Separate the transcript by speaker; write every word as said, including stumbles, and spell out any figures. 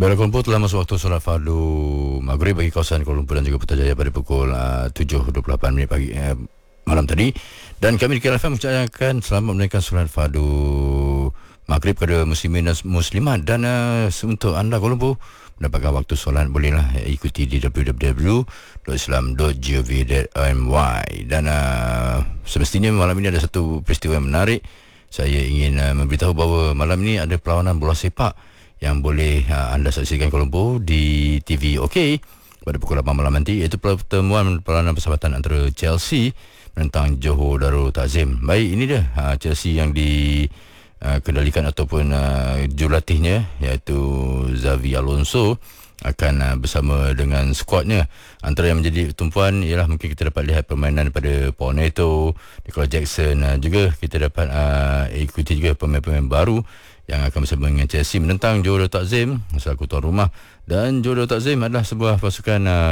Speaker 1: Kuala Lumpur telah masuk waktu solat fardu maghrib bagi kawasan Kuala Lumpur dan juga Putrajaya pada pukul uh, tujuh dua puluh lapan minit pagi uh, malam tadi. Dan kami di K L F M mengucapkan selamat menunaikan solat fardu maghrib kepada muslimin dan muslimat. Dan uh, untuk anda Kuala Lumpur mendapatkan waktu solat, bolehlah ikuti di w w w dot islam dot gov dot my. Dan uh, semestinya malam ini ada satu peristiwa yang menarik. Saya ingin uh, memberitahu bahawa malam ini ada perlawanan bola sepak yang boleh uh, anda saksikan Kuala Lumpur di T V OK pada pukul lapan malam nanti, iaitu pertemuan perlawanan persahabatan antara Chelsea menentang Johor Darul Takzim. Baik, ini dia uh, Chelsea yang dikendalikan uh, ataupun uh, jurulatihnya iaitu Xavi Alonso akan uh, bersama dengan skuadnya. Antara yang menjadi tumpuan ialah mungkin kita dapat lihat permainan daripada Paul Neto, Nicolas Jackson, uh, juga kita dapat uh, ikuti juga pemain-pemain baru yang akan bersama dengan Chelsea menentang Johor Darul Takzim selaku tuan rumah. Dan Johor Darul Takzim adalah sebuah pasukan uh,